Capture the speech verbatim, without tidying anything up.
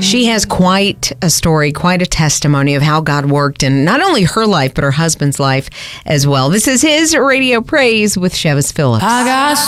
She has quite a story, quite a testimony of how God worked in not only her life, but her husband's life as well. This is his Radio Praise with Chevis Phillips. I got